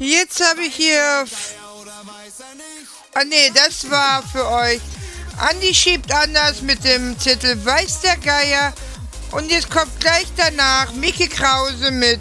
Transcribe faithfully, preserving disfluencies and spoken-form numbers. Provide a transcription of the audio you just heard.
Jetzt habe ich hier... Ah nee, das war für euch. Andi schiebt anders mit dem Titel Weiß der Geier. Und jetzt kommt gleich danach Micky Krause mit